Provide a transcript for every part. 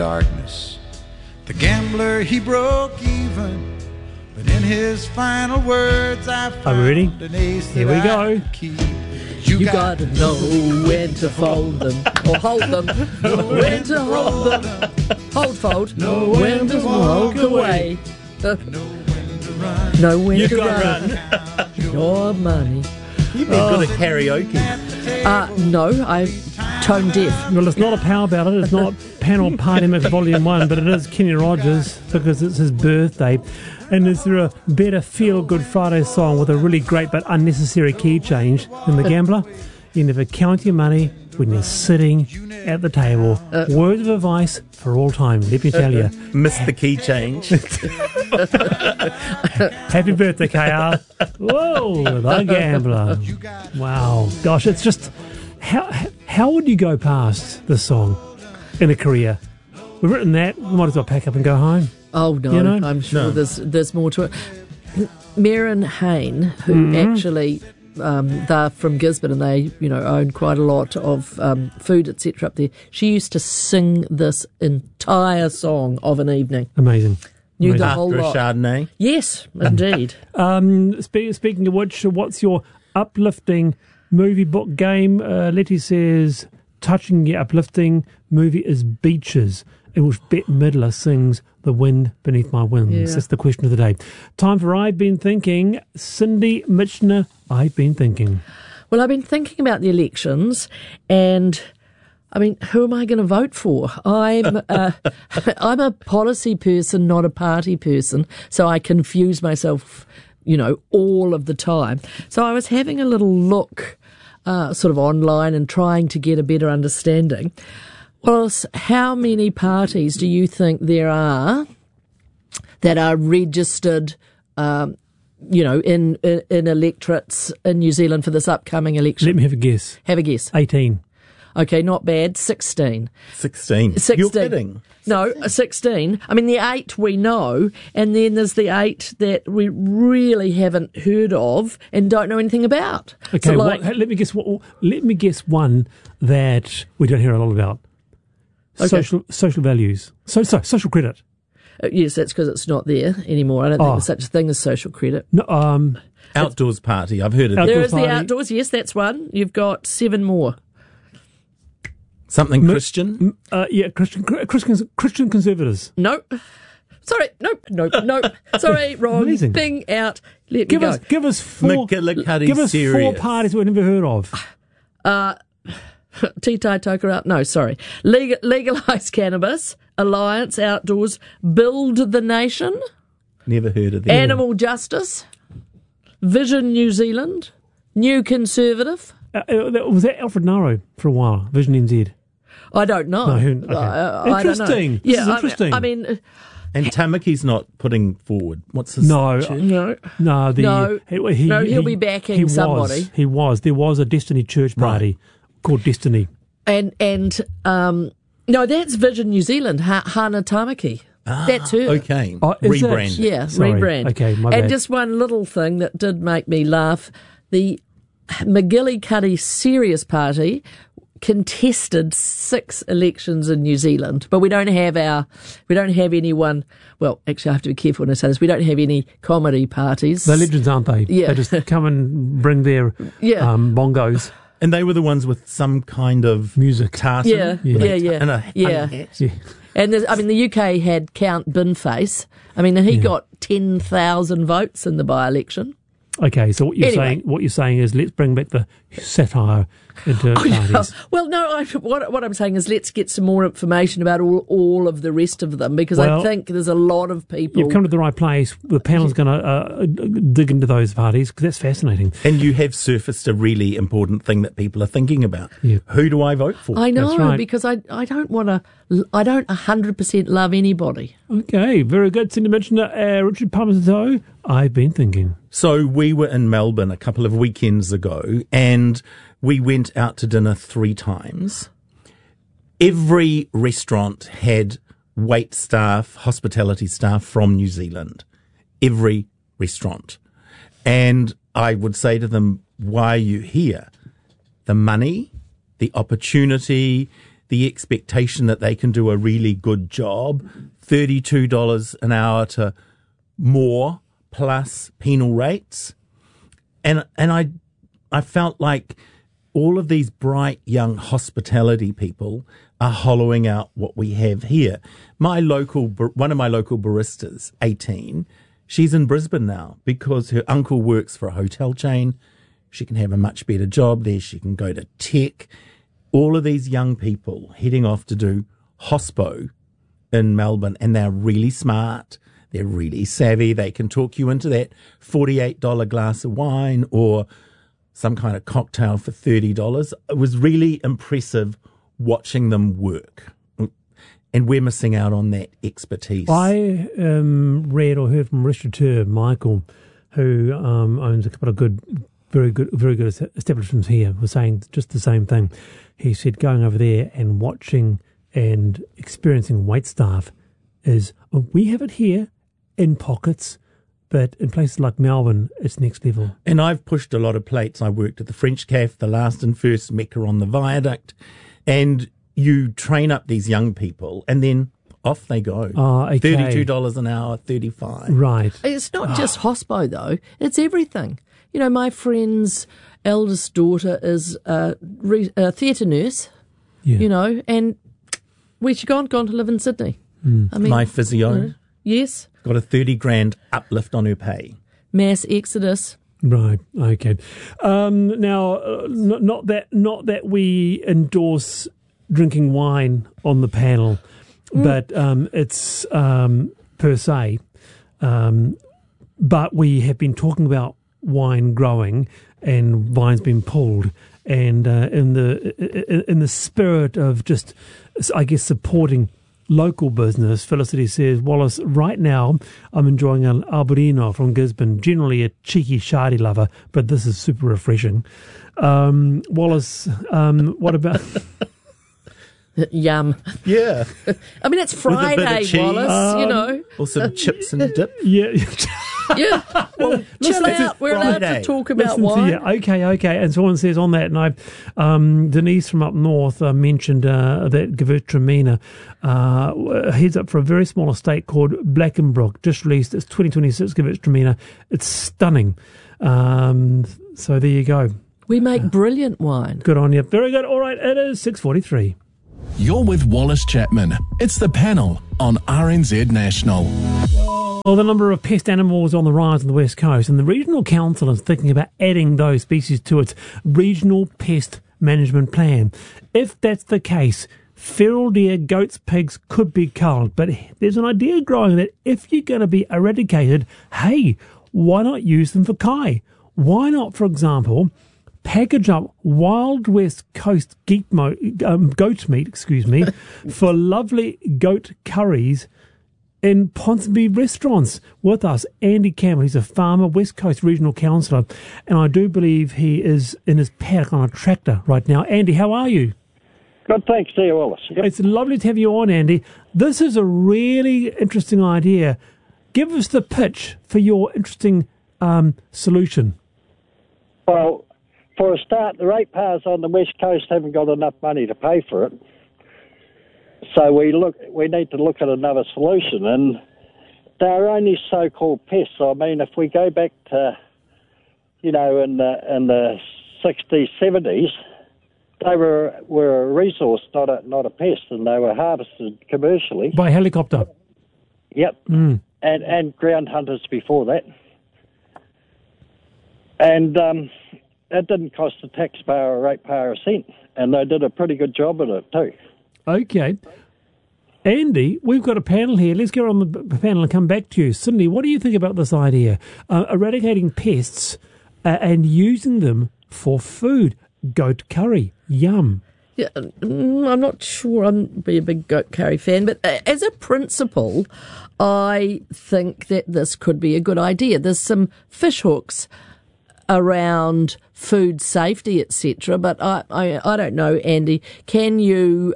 darkness. The gambler, he broke even, but in his final words, I found Are we ready? an ace Here that we I go. could keep. You gotta know when to fold them or hold them. Know when to hold them. Hold, fold. Know when to walk away. Know when You to got run. Your money. You've been good at karaoke. No, I'm tone deaf. Well, it's not a power ballad. It's not Panel Party Mix Volume 1, but it is Kenny Rogers because it's his birthday. And is there a better feel-good Friday song with a really great but unnecessary key change than The Gambler? You never count your money when you're sitting at the table. Words of advice for all time, let me tell you. Missed the key change. Happy birthday, KR. Whoa, The Gambler. Wow. Gosh, it's just... How would you go past this song in a career? We've written that, we might as well pack up and go home. Oh, no, You know? I'm sure No. there's more to it. Maren Hain, who actually... they're from Gisborne and they, own quite a lot of food, etc. up there. She used to sing this entire song of an evening. Amazing. Knew the Amazing. whole After a lot. Chardonnay. Yes, indeed. Speaking of which, what's your uplifting movie book game? Letty says, touching yet uplifting movie is Beaches, in which Bette Midler sings The Wind Beneath My Wings. Yeah. That's the question of the day. Time for I've Been Thinking. Cindy Mitchner, I've Been Thinking. Well, I've been thinking about the elections and... who am I going to vote for? I'm a policy person, not a party person, so I confuse myself, all of the time. So I was having a little look sort of online and trying to get a better understanding. Well, how many parties do you think there are that are registered, in electorates in New Zealand for this upcoming election? Let me have a guess. Have a guess. 18. Okay, not bad. 16. 16. 16. You're kidding. No, 16. The 8 we know, and then there's the 8 that we really haven't heard of and don't know anything about. Okay, So, let me guess. Let me guess one that we don't hear a lot about. Okay. Social values. Social credit. yes, that's because it's not there anymore. I don't think there's such a thing as social credit. No, Outdoors party. I've heard of that. There Outdoors is the party. outdoors. Yes, that's one. You've got 7 more. Something Christian. Christian conservatives. No. Sorry. Nope. Sorry, wrong. Amazing. Thing out. Let me go. Give us four. McGillicuddy Give us serious. 4 parties we've never heard of. Tea Tai Toker up. No, sorry. Legalise cannabis. Alliance Outdoors. Build the Nation. Never heard of that. Animal Justice. Vision New Zealand. New Conservative. Was that Alfred Naro for a while? Vision NZ. I don't know. No, okay. I don't know. Interesting. This is interesting. And Tamaki's not putting forward. What's his No. church? no. No, He'll be backing somebody. He was. There was a Destiny Church party called Destiny. And no, that's Vision New Zealand. Hana Tamaki. That's her. Okay. Oh, is it? Rebrand. Yeah, Sorry. rebrand. Okay, my And bad. just one little thing that did make me laugh. The McGillicuddy Serious Party contested 6 elections in New Zealand, but we don't have anyone. Well, actually, I have to be careful when I say this. We don't have any comedy parties. They're legends, aren't they? Yeah. They just come and bring their Yeah. bongos. And they were the ones with some kind of Music. tartan. Yeah. And a Yeah. hat. Yeah. And the UK had Count Binface. He got 10,000 votes in the by-election. Okay, so what Anyway. you're saying is let's bring back the satire into parties. Well, no, what I'm saying is let's get some more information about all of the rest of them, because Well, I think there's a lot of people. You've come to the right place. The panel's going to dig into those parties because that's fascinating. And you have surfaced a really important thing that people are thinking about. Yeah. Who do I vote for? I know, That's right. because I don't 100% love anybody. Okay, very good. Cindy Mitchner, Richard Palmerton, I've been thinking. So we were in Melbourne a couple of weekends ago and we went out to dinner 3 times. Every restaurant had wait staff, hospitality staff from New Zealand. Every restaurant. And I would say to them, why are you here? The money, the opportunity, the expectation that they can do a really good job, $32 an hour to more plus penal rates. And I felt like all of these bright young hospitality people are hollowing out what we have here. One of my local baristas, 18, she's in Brisbane now because her uncle works for a hotel chain. She can have a much better job there. She can go to tech. All of these young people heading off to do hospo in Melbourne, and they're really smart. They're really savvy. They can talk you into that $48 glass of wine or some kind of cocktail for $30. It was really impressive watching them work. And we're missing out on that expertise. I read or heard from restaurateur Michael, who owns a couple of very good establishments here, was saying just the same thing. He said going over there and watching and experiencing waitstaff is, we have it here in pockets, but in places like Melbourne, it's next level. And I've pushed a lot of plates. I worked at the French Cafe, the last and first Mecca on the Viaduct, and you train up these young people, and then off they go. Okay. $32 an hour, $35. Right. It's not just hospo, though. It's everything. You know, my friend's eldest daughter is a theatre nurse, Yeah. you know, and where's she gone? Gone to live in Sydney. I mean, My physio yes, got a 30 grand uplift on her pay. mass exodus. Right. Okay. Now, not that we endorse drinking wine on the panel, but it's per se. But we have been talking about wine growing and vines being pulled, and in the spirit of just, I guess, supporting local business, Felicity says, Wallace, right now I'm enjoying an Albarino from Gisborne, generally a cheeky shardy lover, but this is super refreshing. Wallace, what about... Yum. Yeah. I mean, it's With a bit of Friday, cheese. Wallace, you know. Or some chips and dip. Yeah. Yeah. Well, chill listen, out. We're allowed to Friday. talk about Listen to wine. you. Okay. And someone says on that, and Denise from up north mentioned that Gewürztraminer heads up for a very small estate called Blackenbrook, just released its 2026 Gewürztraminer. It's stunning. So there you go. We make brilliant wine. Good on you. Very good. All right, it is 6:43. You're with Wallace Chapman. It's the panel on RNZ National. Well, the number of pest animals on the rise on the West Coast, and the Regional Council is thinking about adding those species to its Regional Pest Management Plan. If that's the case, feral deer, goats, pigs could be culled. But there's an idea growing that if you're going to be eradicated, hey, why not use them for kai? Why not, for example, package up Wild West Coast goat meat, for lovely goat curries in Ponsonby restaurants? With us, Andy Campbell. He's a farmer, West Coast Regional Councillor, and I do believe he is in his paddock on a tractor right now. Andy, how are you? Good, thanks, dear Wallace. Yep. It's lovely to have you on, Andy. This is a really interesting idea. Give us the pitch for your interesting solution. Well, for a start, the ratepayers on the West Coast haven't got enough money to pay for it. So we need to look at another solution, and they're only so-called pests. I mean, if we go back to, in the 60s, 70s, they were a resource, not a pest, and they were harvested commercially. By helicopter. Yep, and ground hunters before that. And that didn't cost the taxpayer or ratepayer a cent, and they did a pretty good job at it too. Okay. Andy, we've got a panel here. Let's go on the panel and come back to you. Cindy, what do you think about this idea? Eradicating pests and using them for food. Goat curry. Yum. Yeah, I'm not sure I'd be a big goat curry fan, but as a principle, I think that this could be a good idea. There's some fish hooks around food safety, etc. But I don't know, Andy. Can you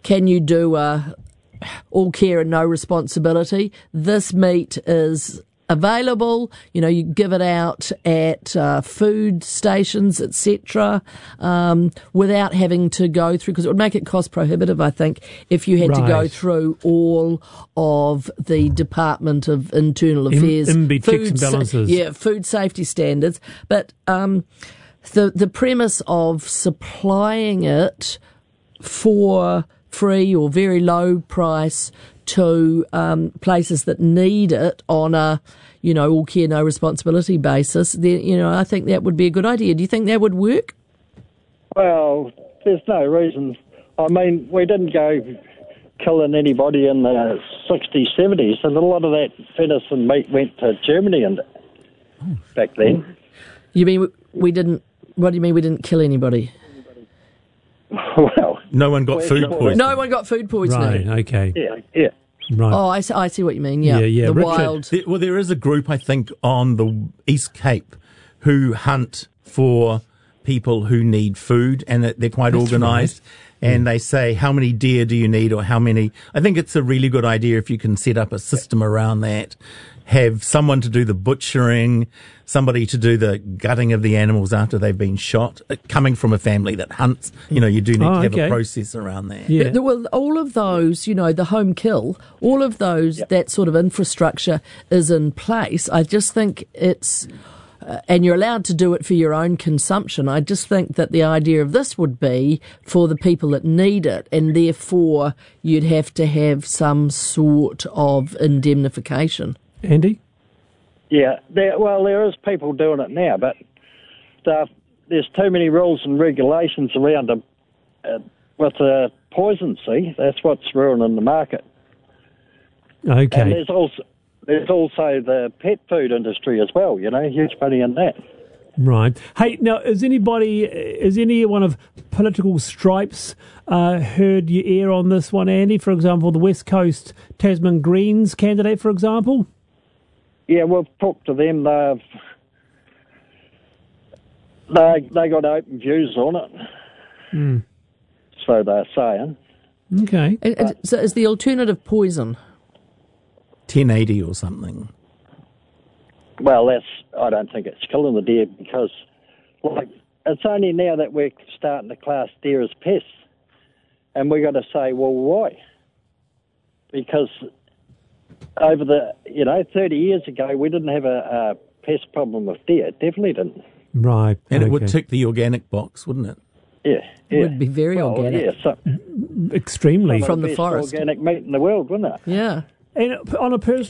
do a all care and no responsibility? This meat is available. You know, you give it out at food stations, etc., without having to go through, because it would make it cost prohibitive, I think, if you had to go through all of the Department of Internal Affairs checks and balances. food safety standards. But the premise of supplying it for free or very low price to places that need it on a, you know, all care, no responsibility basis, then, you know, I think that would be a good idea. Do you think that would work? Well, there's no reason. I mean, we didn't go killing anybody in the 60s, 70s, and a lot of that venison meat went to Germany and back then. You mean we didn't? What do you mean we didn't kill anybody? Well, No one got food poisoning. No one got food poisoning. Right, okay. yeah. Right. Oh, I see what you mean. Yeah, Yeah. The Richard, wild. There is a group, I think, on the East Cape who hunt for people who need food, and they're quite organised. And they say, how many deer do you need, or how many? I think it's a really good idea if you can set up a system around that. Have someone to do the butchering, somebody to do the gutting of the animals after they've been shot. Coming from a family that hunts, you know, you do need to have a process around that. Yeah. Well, all of those, you know, the home kill, all of those, that sort of infrastructure is in place. I just think it's, and you're allowed to do it for your own consumption. I just think that the idea of this would be for the people that need it, and therefore you'd have to have some sort of indemnification. Andy? Yeah, there is people doing it now, but there's too many rules and regulations around them with the poison, see? That's what's ruining the market. Okay. And there's also the pet food industry as well, you know, huge money in that. Right. Hey, now, is anyone of political stripes heard you air on this one, Andy? For example, the West Coast Tasman Greens candidate, for example? Yeah, we've talked to them. They got open views on it. So they're saying. Okay. So is the alternative poison? 1080 or something. Well, I don't think it's killing the deer, because it's only now that we're starting to class deer as pests, and we got to say, well, why? Because over 30 years ago, we didn't have a pest problem with deer. Definitely didn't. Right. And it would tick the organic box, wouldn't it? Yeah. It would be very organic. Yeah, Extremely. From the best forest. organic meat in the world, wouldn't it? Yeah. And on a personal